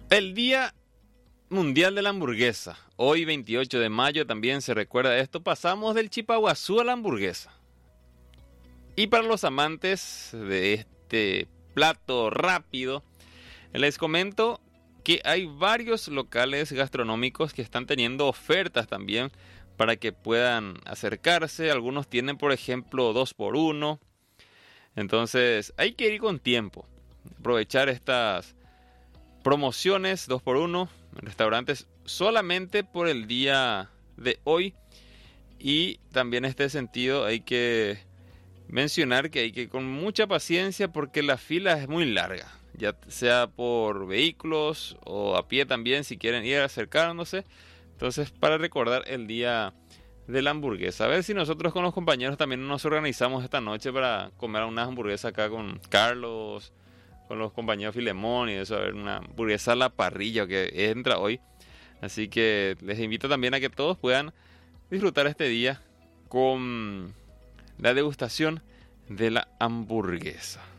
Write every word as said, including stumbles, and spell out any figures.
El Día Mundial de la Hamburguesa. Hoy, veintiocho de mayo, también se recuerda esto. Pasamos del chipaguazú a la hamburguesa. Y para los amantes de este plato rápido, les comento que hay varios locales gastronómicos que están teniendo ofertas también para que puedan acercarse. Algunos tienen, por ejemplo, dos por uno. Entonces, hay que ir con tiempo. Aprovechar estas promociones dos por uno en restaurantes solamente por el día de hoy. Y también en este sentido hay que mencionar que hay que ir con mucha paciencia porque la fila es muy larga, ya sea por vehículos o a pie también si quieren ir acercándose. Entonces, para recordar el día de la hamburguesa, a ver si nosotros con los compañeros también nos organizamos esta noche para comer unas hamburguesas acá con Carlos, con los compañeros Filemón y eso, a ver, una hamburguesa a la parrilla que entra hoy. Así que les invito también a que todos puedan disfrutar este día con la degustación de la hamburguesa.